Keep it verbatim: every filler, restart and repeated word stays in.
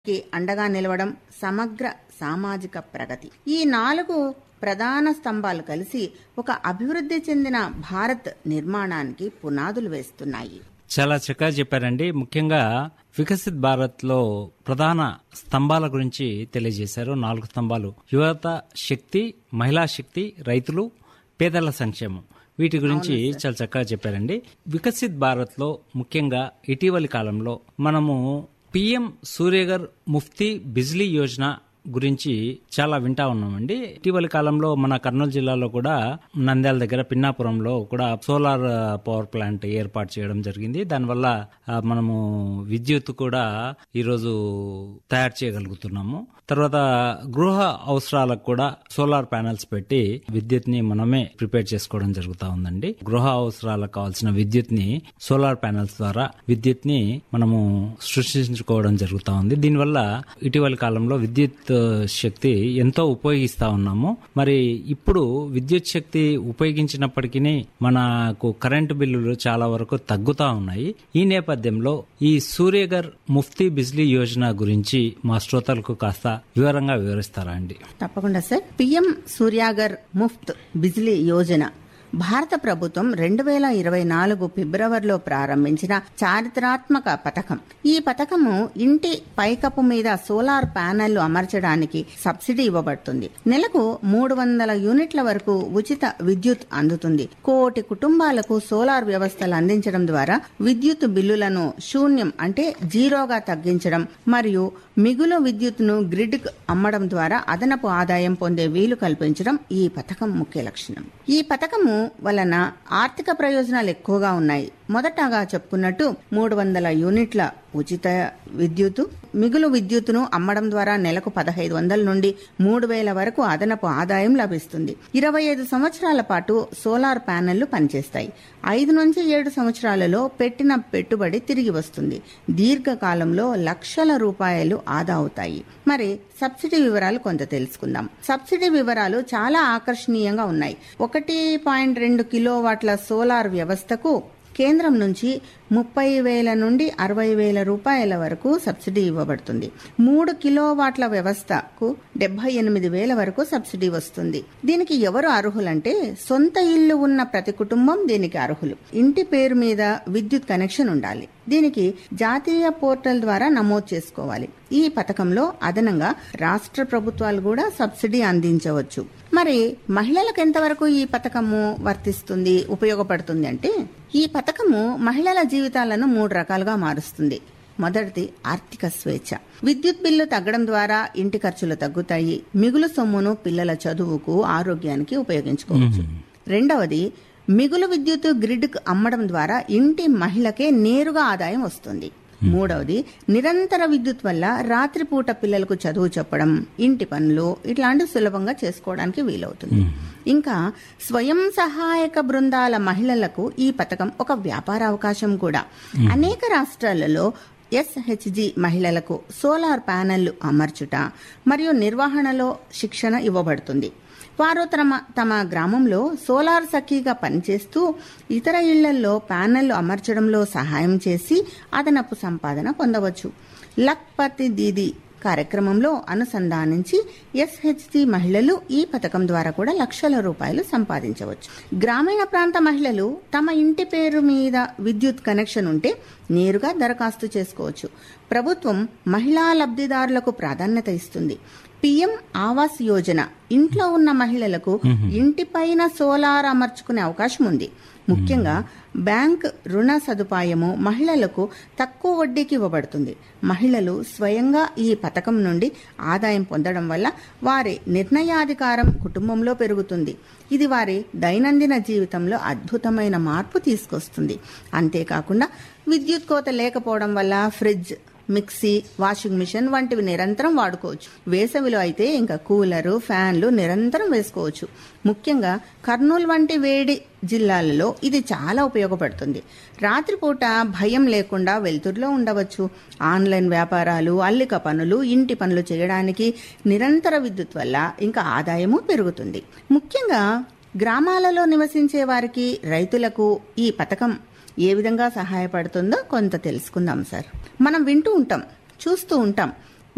కి అండగా నిలవడం, సమగ్ర సామాజిక ప్రగతి. ఈ నాలుగు ప్రధాన స్తంభాలు కలిసి ఒక అభివృద్ధి చెందిన భారత్ నిర్మాణానికి పునాదులు వేస్తున్నాయి. చాలా చక్కగా చెప్పారండి. ముఖ్యంగా వికసిత్ భారత్ లో ప్రధాన స్తంభాల గురించి తెలియజేశారు. నాలుగు స్తంభాలు: యువత శక్తి, మహిళా శక్తి, రైతులు, పేదల సంక్షేమం. వీటి గురించి చాలా చక్కగా చెప్పారండి. వికసిత్ భారత్ లో ముఖ్యంగా ఇటీవలి కాలంలో మనము పిఎం సూర్యఘర్ ముఫ్తీ బిజ్లీ యోజన గురించి చాలా వింటా ఉన్నామండి. ఇటీవలి కాలంలో మన కర్నూలు జిల్లాలో కూడా నంద్యాల దగ్గర పిన్నాపురంలో కూడా సోలార్ పవర్ ప్లాంట్ ఏర్పాటు చేయడం జరిగింది. దానివల్ల మనము విద్యుత్ కూడా ఈరోజు తయారు చేయగలుగుతున్నాము. తర్వాత గృహ అవసరాలకు కూడా సోలార్ ప్యానెల్స్ పెట్టి విద్యుత్ ని మనమే ప్రిపేర్ చేసుకోవడం జరుగుతా ఉందండి. గృహ అవసరాలకు కావాల్సిన విద్యుత్ ని సోలార్ ప్యానెల్స్ ద్వారా విద్యుత్ ని మనము సృష్టించుకోవడం జరుగుతా ఉంది. దీనివల్ల ఇటీవలి కాలంలో విద్యుత్ శక్తి ఎంతో ఉపయోగిస్తా ఉన్నాము. మరి ఇప్పుడు విద్యుత్ శక్తి ఉపయోగించినప్పటికీ మనకు కరెంటు బిల్లులు చాలా వరకు తగ్గుతా ఉన్నాయి. ఈ నేపథ్యంలో ఈ సూర్యఘర్ ముఫ్తీ బిజ్లీ యోజన గురించి మా శ్రోతలకు కాస్త వివరంగా వివరిస్తారా అండి? తప్పకుండా సార్. పిఎం సూర్యఘర్ ముఫ్త్ బిజ్లీ యోజన భారత ప్రభుత్వం రెండు వేల ఇరవై నాలుగు ఫిబ్రవరిలో ప్రారంభించిన చారిత్రాత్మక పథకం. ఈ పథకము ఇంటి పైకప్పు మీద సోలార్ ప్యానెళ్లు అమర్చడానికి సబ్సిడీ ఇవ్వబడుతుంది. నెలకు మూడు వందల యూనిట్ల వరకు ఉచిత విద్యుత్ అందుతుంది. కోటి కుటుంబాలకు సోలార్ వ్యవస్థలు అందించడం ద్వారా విద్యుత్ బిల్లులను శూన్యం అంటే జీరోగా తగ్గించడం మరియు మిగులు విద్యుత్తును గ్రిడ్ కు అమ్మడం ద్వారా అదనపు ఆదాయం పొందే వీలు కల్పించడం ఈ పథకం ముఖ్య లక్షణం. ఈ పథకము వలన ఆర్థిక ప్రయోజనాలు ఎక్కువగా ఉన్నాయి. మొదటగా చెప్పుకున్నట్టు మూడు వందల యూనిట్ల ఉచిత విద్యుత్, మిగులు విద్యుత్తును అమ్మడం ద్వారా నెలకు పదహైదు వందల నుండి మూడు వేల వరకు అదనపు ఆదాయం లభిస్తుంది. ఇరవై ఐదు సంవత్సరాల పాటు సోలార్ ప్యానెళ్లు పనిచేస్తాయి. ఐదు నుంచి ఏడు సంవత్సరాలలో పెట్టిన పెట్టుబడి తిరిగి వస్తుంది. దీర్ఘకాలంలో లక్షల రూపాయలు ఆదా అవుతాయి. మరి సబ్సిడీ వివరాలు కొంత తెలుసుకుందాం. సబ్సిడీ వివరాలు చాలా ఆకర్షణీయంగా ఉన్నాయి. ఒకటి పాయింట్ రెండు కిలోవాట్ల సోలార్ వ్యవస్థకు కేంద్రం నుంచి ముప్పై వేల నుండి అరవై వేల రూపాయల వరకు సబ్సిడీ ఇవ్వబడుతుంది. మూడు కిలోవాట్ల వ్యవస్థకు డెబ్బై ఎనిమిది వేల వరకు సబ్సిడీ వస్తుంది. దీనికి ఎవరు అర్హులంటే సొంత ఇల్లు ఉన్న ప్రతి కుటుంబం దీనికి అర్హులు. ఇంటి పేరు మీద విద్యుత్ కనెక్షన్ ఉండాలి. దీనికి జాతీయ పోర్టల్ ద్వారా నమోదు చేసుకోవాలి. ఈ పథకంలో అదనంగా రాష్ట్ర ప్రభుత్వాలు కూడా సబ్సిడీ అందించవచ్చు. మరి మహిళలకు ఎంతవరకు ఈ పథకము వర్తిస్తుంది, ఉపయోగపడుతుంది అంటే, ఈ పథకము మహిళల జీవితాలను మూడు రకాలుగా మారుస్తుంది. మొదటిది ఆర్థిక స్వేచ్ఛ. విద్యుత్ బిల్లు తగ్గడం ద్వారా ఇంటి ఖర్చులు తగ్గుతాయి. మిగులు సొమ్మును పిల్లల చదువుకు, ఆరోగ్యానికి ఉపయోగించుకోవచ్చు. రెండవది మిగులు విద్యుత్ గ్రిడ్ కు అమ్మడం ద్వారా ఇంటి మహిళకే నేరుగా ఆదాయం వస్తుంది. మూడవది నిరంతర విద్యుత్ వల్ల రాత్రిపూట పిల్లలకు చదువు చెప్పడం, ఇంటి పనులు ఇట్లాంటివి సులభంగా చేసుకోవడానికి వీలవుతుంది. ఇంకా స్వయం సహాయక బృందాల మహిళలకు ఈ పథకం ఒక వ్యాపార అవకాశం కూడా. అనేక రాష్ట్రాలలో ఎస్హెచ్జి మహిళలకు సోలార్ ప్యానెళ్లు అమర్చుట మరియు నిర్వహణలో శిక్షణ ఇవ్వబడుతుంది. వారు తమ తమ గ్రామంలో సోలార్ సఖీగా పనిచేస్తూ ఇతర ఇళ్లలో ప్యానెళ్లు అమర్చడంలో సహాయం చేసి అదనపు సంపాదన పొందవచ్చు. లక్పతి దీది కార్యక్రమంలో అనుసంధానించి ఎస్హెచ్జి మహిళలు ఈ పథకం ద్వారా కూడా లక్షల రూపాయలు సంపాదించవచ్చు. గ్రామీణ ప్రాంత మహిళలు తమ ఇంటి పేరు మీద విద్యుత్ కనెక్షన్ ఉంటే నేరుగా దరఖాస్తు చేసుకోవచ్చు. ప్రభుత్వం మహిళా లబ్ధిదారులకు ప్రాధాన్యత ఇస్తుంది. పిఎం ఆవాస్ యోజన ఇంట్లో ఉన్న మహిళలకు ఇంటిపైన సోలార్ అమర్చుకునే అవకాశం ఉంది. ముఖ్యంగా బ్యాంక్ రుణ సదుపాయము మహిళలకు తక్కువ వడ్డీకి ఇవ్వబడుతుంది. మహిళలు స్వయంగా ఈ పథకం నుండి ఆదాయం పొందడం వల్ల వారి నిర్ణయాధికారం కుటుంబంలో పెరుగుతుంది. ఇది వారి దైనందిన జీవితంలో అద్భుతమైన మార్పు తీసుకొస్తుంది. అంతేకాకుండా విద్యుత్ కోత లేకపోవడం వల్ల ఫ్రిడ్జ్, మిక్సీ, వాషింగ్ మిషన్ వంటివి నిరంతరం వాడుకోవచ్చు. వేసవిలో అయితే ఇంకా కూలరు, ఫ్యాన్లు నిరంతరం వేసుకోవచ్చు. ముఖ్యంగా కర్నూలు వంటి వేడి జిల్లాలలో ఇది చాలా ఉపయోగపడుతుంది. రాత్రిపూట భయం లేకుండా వెలుతురులో ఉండవచ్చు. ఆన్లైన్ వ్యాపారాలు, అల్లిక పనులు, ఇంటి పనులు చేయడానికి నిరంతర విద్యుత్ వల్ల ఇంకా ఆదాయము పెరుగుతుంది. ముఖ్యంగా గ్రామాలలో నివసించే వారికి, రైతులకు ఈ పథకం ఏ విధంగా సహాయపడుతుందో కొంత తెలుసుకుందాం సార్. మనం వింటూ ఉంటాం, చూస్తూ ఉంటాం.